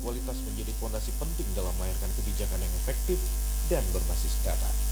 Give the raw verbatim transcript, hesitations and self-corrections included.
kualitas menjadi fondasi penting dalam melahirkan kebijakan yang efektif dan berbasis data.